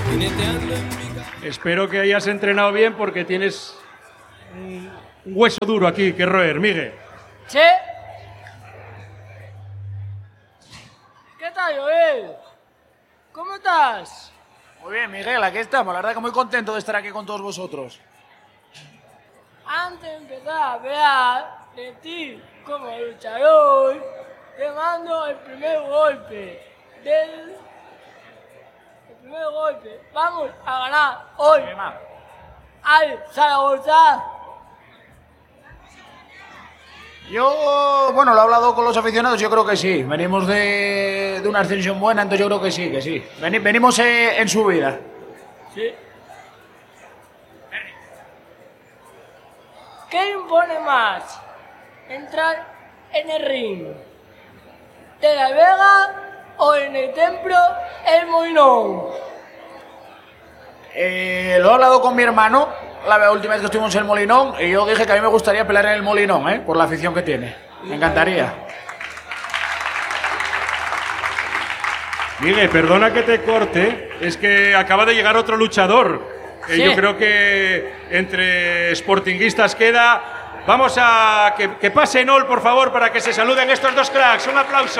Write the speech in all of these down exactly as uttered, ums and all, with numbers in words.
Espero que hayas entrenado bien porque tienes un hueso duro aquí que roer, Miguel. ¿Sí? ¿Qué tal, Joel? ¿Cómo estás? Muy bien, Miguel, aquí estamos. La verdad que muy contento de estar aquí con todos vosotros. Antes de empezar a hablar de ti como luchador, te mando el primer golpe del... El primer golpe. Vamos a ganar hoy al Zaragoza. Yo, bueno, lo he hablado con los aficionados, yo creo que sí. Venimos de, de una ascensión buena, entonces yo creo que sí, que sí. Veni- venimos eh, en subida. Sí. ¿Qué impone más? Entrar en el ring de la Vega o en el templo El Molinón. Eh, lo he hablado con mi hermano la última vez que estuvimos en el Molinón y yo dije que a mí me gustaría pelear en el Molinón, ¿eh? Por la afición que tiene. Me encantaría. Miguel, perdona que te corte, es que acaba de llegar otro luchador. Eh, Sí. Yo creo que entre sportinguistas queda... Vamos a que, que pase Enol, por favor, para que se saluden estos dos cracks. Un aplauso.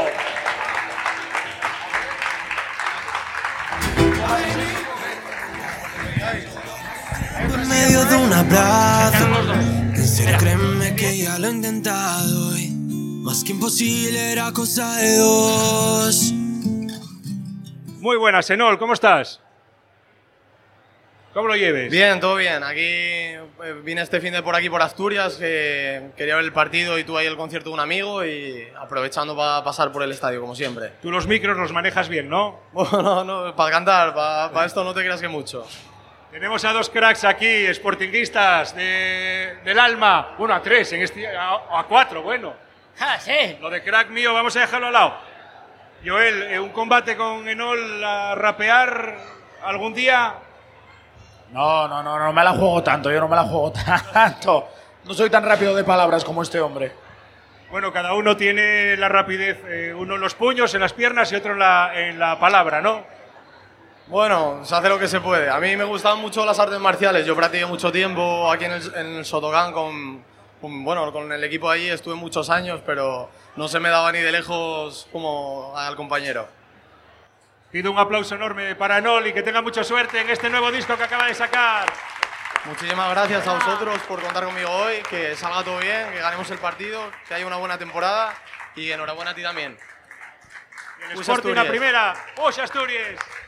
En medio de un abrazo, en serio créeme que ya lo he intentado y más que imposible era cosa de dos. Muy buenas, Enol, ¿cómo estás? ¿Cómo lo lleves? Bien, todo bien. Aquí eh, vine este fin de por aquí por Asturias, que quería ver el partido y tuve ahí el concierto de un amigo y aprovechando para pasar por el estadio, como siempre. Tú los micros los manejas bien, ¿no? Bueno, no, para cantar, para, para esto no te creas que mucho. Tenemos a dos cracks aquí, sportinguistas de, del alma. Bueno, a tres, en este, a, a cuatro, bueno. Ah, sí. Lo de crack mío, vamos a dejarlo al lado. Joel, eh, un combate con Enol a rapear algún día. No, no, no, no me la juego tanto, yo no me la juego tanto. No soy tan rápido de palabras como este hombre. Bueno, cada uno tiene la rapidez, eh, uno en los puños, en las piernas y otro en la, en la palabra, ¿no? Bueno, se hace lo que se puede. A mí me gustan mucho las artes marciales. Yo practiqué mucho tiempo aquí en el, en el Sotogan con, con, bueno, con el equipo allí. Estuve muchos años, pero no se me daba ni de lejos como al compañero. Pido un aplauso enorme para Enol y que tenga mucha suerte en este nuevo disco que acaba de sacar. Muchísimas gracias a vosotros por contar conmigo hoy, que salga todo bien, que ganemos el partido, que haya una buena temporada y enhorabuena a ti también. El Push Sporting la Asturias. primera. ¡Push Asturias!